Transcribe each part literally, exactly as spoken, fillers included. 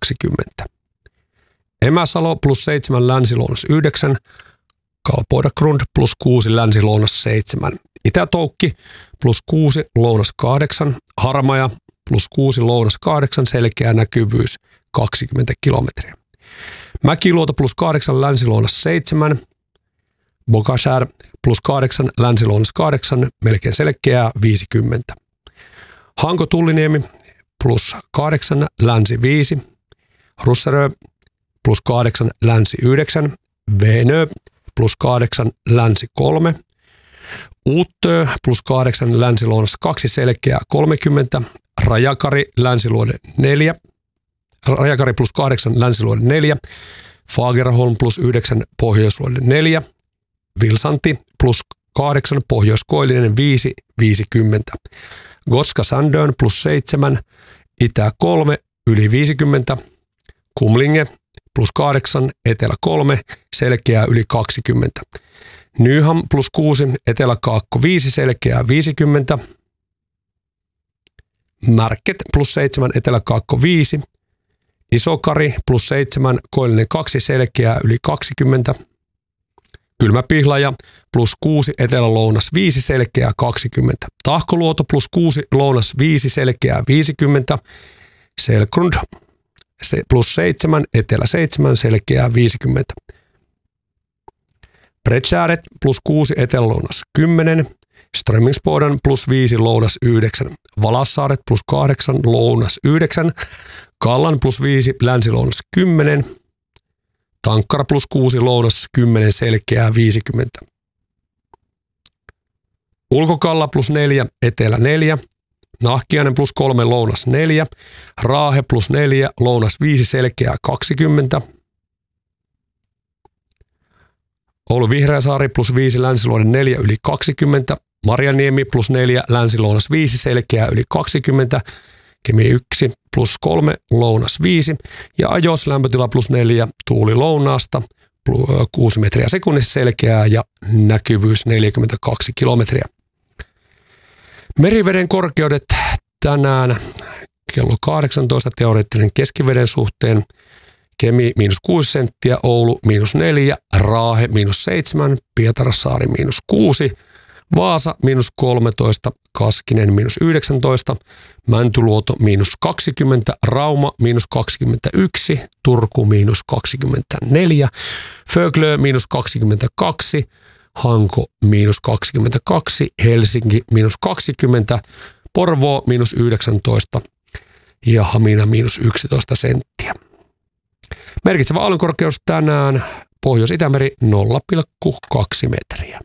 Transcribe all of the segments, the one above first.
kaksikymmentä. Emäsalo plus seitsemän länsilounas yhdeksän. Kalpoidagrund plus kuusi länsilounas seitsemän. Itätoukki plus kuusi lounas kahdeksan. Harmaja plus kuusi lounas kahdeksan. Selkeä näkyvyys kaksikymmentä kilometriä. Mäkiluoto plus kahdeksan länsilounas seitsemän. Bogashär plus kahdeksan länsilounas kahdeksan. Melkein selkeää viisikymmentä. Hanko Tulliniemi plus kahdeksan länsi viisi. Russerö plus kahdeksan länsi yhdeksän. Venö plus kahdeksan länsi kolme. Uuttö plus kahdeksan länsilounas kaksi selkeää kolmekymmentä. Rajakari länsiluode neljä. Rajakari plus kahdeksan länsiluode neljä. Fagerholm plus yhdeksän pohjoisluode neljä. Vilsanti plus kahdeksan pohjoiskoillinen viisi viisikymmentä. Goska Sandön plus seitsemän. Itä kolme yli viisikymmentä. Kumlinge plus kahdeksan, etelä kolme, selkeää yli kaksikymmentä. Nyham plus kuusi, etelä-kaakko viisi, selkeää viisikymmentä. Märket plus seitsemän, etelä-kaakko viisi. Isokari plus seitsemän, koillinen kaksi, selkeää yli kaksikymmentä. Kylmäpihlaja plus kuusi, etelä-lounas viisi, selkeää kaksikymmentä. Tahkoluoto plus kuusi, lounas viisi, selkeää viisikymmentä. Selgrund plus seitsemän, etelä seitsemän, selkeää viisikymmentä. Bredsäret plus kuusi, etelälounas kymmenen. Strömingsboden plus viisi, lounas yhdeksän. Valassaaret plus kahdeksan, lounas yhdeksän. Kallan plus viisi, länsilounas kymmenen. Tankkara plus kuusi, lounas kymmenen, selkeää viisikymmentä. Ulkokalla plus neljä, etelä neljä. Nahkiainen plus kolme, lounas neljä. Raahe plus neljä, lounas viisi, selkeää kaksikymmentä. Oulu Vihreäsaari plus viisi, länsiluode neljä, yli kaksikymmentä. Marjaniemi plus neljä, länsilounas viisi, selkeää yli kaksikymmentä. Kemi yksi plus kolme, lounas viisi. Ja Ajos lämpötila plus neljä, tuuli lounaasta, kuusi metriä sekunnissa, selkeää ja näkyvyys neljäkymmentäkaksi kilometriä. Meriveden korkeudet tänään kello kahdeksantoista teoreettisen keskiveden suhteen. Kemi miinus kuusi senttiä, Oulu miinus neljä, Raahe miinus seitsemän, Pietarsaari miinus kuusi, Vaasa miinus kolmetoista, Kaskinen miinus yhdeksäntoista, Mäntyluoto miinus kaksikymmentä, Rauma miinus kaksikymmentäyksi, Turku miinus kaksikymmentäneljä, Föglö miinus kaksikymmentäkaksi, Hanko miinus kaksikymmentäkaksi, Helsinki miinus kaksikymmentä, Porvoo miinus yhdeksäntoista ja Hamina miinus yksitoista senttiä. Merkitsevä aallonkorkeus tänään Pohjois-Itämeri nolla pilkku kaksi metriä.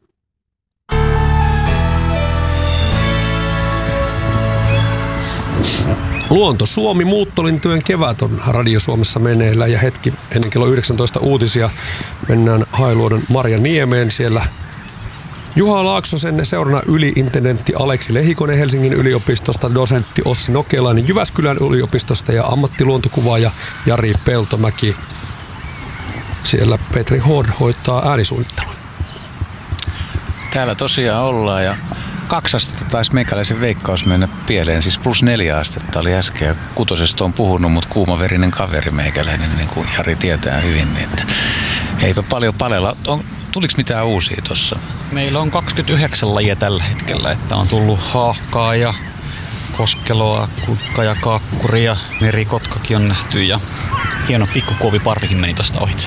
Luonto Suomi, muuttolintujen kevät on Radio Suomessa meneillä ja hetki ennen kello yhdeksäntoista uutisia mennään Hailuodon Marjaniemeen. Siellä Juha Laaksosen seurana yli-intendentti Aleksi Lehikonen Helsingin yliopistosta, dosentti Ossi Nokelainen Jyväskylän yliopistosta ja ammattiluontokuvaaja Jari Peltomäki. Siellä Petri Hood hoitaa äänisuunnittelun. Täällä tosiaan ollaan ja kaksi astetta taisi meikäläisen veikkaus mennä pieleen, siis plus neljä astetta oli äsken ja kutosesta on puhunut, mutta kuumaverinen kaveri meikäläinen, niin kuin Jari tietää hyvin, niin että eipä paljon palella. On, tuliko mitään uusia tuossa? Meillä on kaksikymmentäyhdeksän lajia tällä hetkellä, että on tullut haahkaa ja koskeloa, kukka ja kaakkuri ja merikotkakin on nähty ja hieno pikkukuoviparvikin meni tuosta ohitse.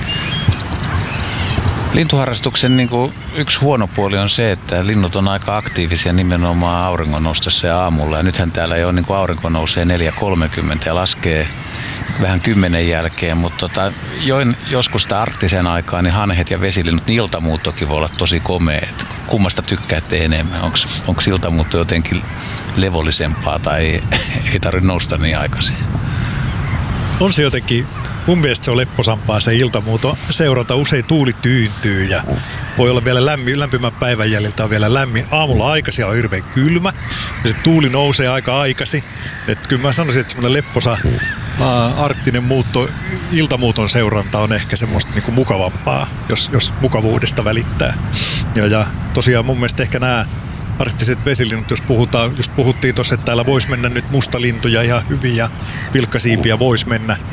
Lintuharrastuksen niin kuin yksi huono puoli on se, että linnut on aika aktiivisia nimenomaan auringon noustessa ja aamulla. Ja nythän täällä jo niin kuin aurinko nousee neljä kolmekymmentä ja laskee vähän kymmenen jälkeen, mutta tota, join joskus sitä arktiseen aikaan, niin hanhet ja vesilinnut, niin iltamuuttokin voi olla tosi komea. Et kummasta tykkäätte enemmän? Onko iltamuutto jotenkin levollisempaa tai ei, ei tarvitse nousta niin aikaisin? On se jotenkin, mun mielestä se on lepposampaa se iltamuuto seurata. Usein tuuli tyyntyy ja voi olla vielä lämmin, lämpimän päivän jäljiltä on vielä lämmin. Aamulla aikaisin on hirveän kylmä ja se tuuli nousee aika aikaisin. Et kyllä mä sanoisin, että semmoinen lepposa ää, arktinen muutto, iltamuuton seuranta on ehkä semmoista niinku mukavampaa, jos, jos mukavuudesta välittää. Ja, ja tosiaan mun mielestä ehkä nämä arktiset vesilinnut, jos puhutaan, just puhuttiin tuossa, että täällä voisi mennä nyt mustalintuja ihan hyvin ja pilkkasiipiä voisi mennä